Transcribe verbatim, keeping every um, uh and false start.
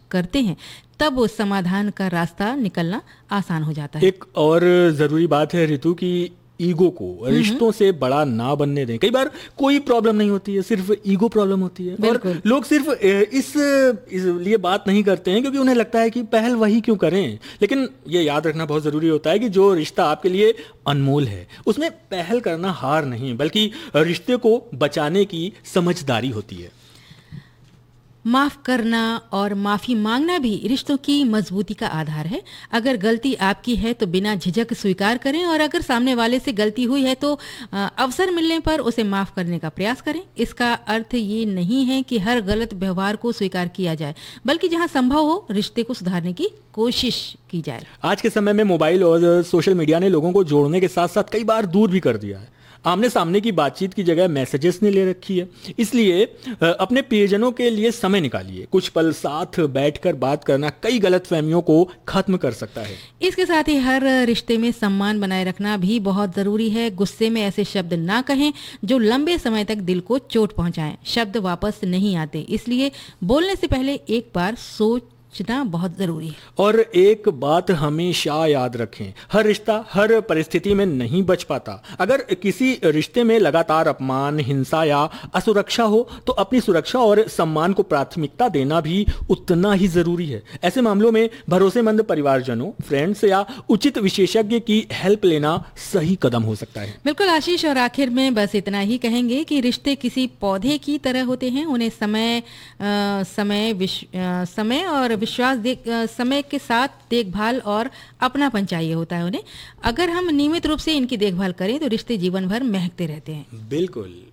करते हैं तब उस समाधान का रास्ता निकलना आसान हो जाता है। एक और ज़रूरी बात है ऋतु की ईगो को रिश्तों से बड़ा ना बनने दें। कई बार कोई प्रॉब्लम नहीं होती है, सिर्फ ईगो प्रॉब्लम होती है और लोग सिर्फ इस, इस लिए बात नहीं करते हैं क्योंकि उन्हें लगता है कि पहल वही क्यों करें। लेकिन ये याद रखना बहुत ज़रूरी होता है कि जो रिश्ता आपके लिए अनमोल है उसमें पहल करना हार नहीं बल्कि रिश्ते को बचाने की समझदारी होती है। माफ़ करना और माफ़ी मांगना भी रिश्तों की मजबूती का आधार है। अगर गलती आपकी है तो बिना झिझक स्वीकार करें और अगर सामने वाले से गलती हुई है तो अवसर मिलने पर उसे माफ़ करने का प्रयास करें। इसका अर्थ ये नहीं है कि हर गलत व्यवहार को स्वीकार किया जाए, बल्कि जहां संभव हो रिश्ते को सुधारने की कोशिश की जाए। आज के समय में मोबाइल और सोशल मीडिया ने लोगों को जोड़ने के साथ साथ कई बार दूर भी कर दिया है। आमने सामने की बातचीत की जगह मैसेजेस ने ले रखी है। इसलिए अपने प्रियजनों के लिए समय निकालिए। कुछ पल साथ बैठकर बात करना कई गलतफहमियों को खत्म कर सकता है। इसके साथ ही हर रिश्ते में सम्मान बनाए रखना भी बहुत जरूरी है। गुस्से में ऐसे शब्द ना कहें जो लंबे समय तक दिल को चोट पहुंचाएं। शब्द वापस नहीं आते, इसलिए बोलने से पहले एक बार सोच सोचना बहुत जरूरी है। और एक बात हमेशा याद रखें, हर रिश्ता हर परिस्थिति में नहीं बच पाता। अगर किसी रिश्ते में लगातार अपमान, हिंसा या असुरक्षा हो तो अपनी सुरक्षा और सम्मान को प्राथमिकता देना भी उतना ही जरूरी है। ऐसे मामलों में भरोसेमंद परिवारजनों, फ्रेंड्स या उचित विशेषज्ञ की हेल्प लेना सही कदम हो सकता है। बिल्कुल आशीष, और आखिर में बस इतना ही कहेंगे कि रिश्ते किसी पौधे की तरह होते हैं। उन्हें समय आ, समय विश, आ, समय और विश्वास देख समय के साथ देखभाल और अपनापन चाहिए होता है उन्हें। अगर हम नियमित रूप से इनकी देखभाल करें तो रिश्ते जीवन भर महकते रहते हैं। बिल्कुल।